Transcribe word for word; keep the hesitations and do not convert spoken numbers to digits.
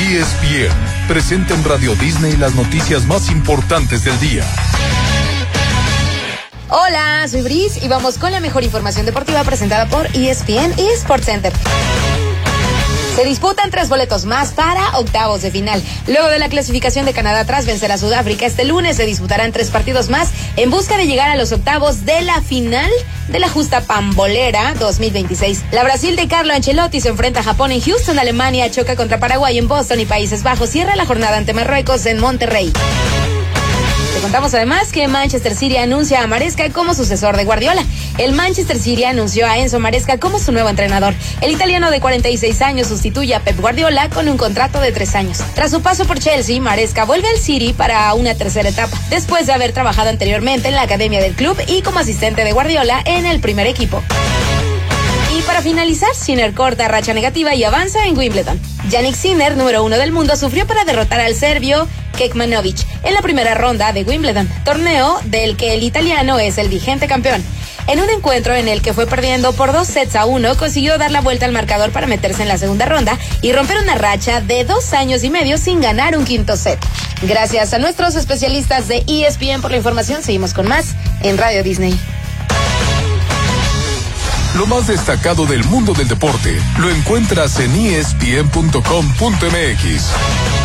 E S P N presenta en Radio Disney las noticias más importantes del día. Hola, soy Brice y vamos con la mejor información deportiva presentada por E S P N y Sports Center. Se disputan tres boletos más para octavos de final. Luego de la clasificación de Canadá tras vencer a Sudáfrica, este lunes se disputarán tres partidos más en busca de llegar a los octavos de la final de la justa pambolera dos mil veintiséis. La Brasil de Carlo Ancelotti se enfrenta a Japón en Houston, Alemania choca contra Paraguay en Boston y Países Bajos cierra la jornada ante Marruecos en Monterrey. Te contamos además que Manchester City anuncia a Maresca como sucesor de Guardiola. El Manchester City anunció a Enzo Maresca como su nuevo entrenador. El italiano de cuarenta y seis años sustituye a Pep Guardiola con un contrato de tres años. Tras su paso por Chelsea, Maresca vuelve al City para una tercera etapa, después de haber trabajado anteriormente en la academia del club y como asistente de Guardiola en el primer equipo. Y para finalizar, Sinner corta racha negativa y avanza en Wimbledon. Jannik Sinner, número uno del mundo, sufrió para derrotar al serbio Kekmanovic en la primera ronda de Wimbledon, torneo del que el italiano es el vigente campeón. En un encuentro en el que fue perdiendo por dos sets a uno, consiguió dar la vuelta al marcador para meterse en la segunda ronda y romper una racha de dos años y medio sin ganar un quinto set. Gracias a nuestros especialistas de E S P N por la información. Seguimos con más en Radio Disney. Lo más destacado del mundo del deporte lo encuentras en E S P N punto com punto M X.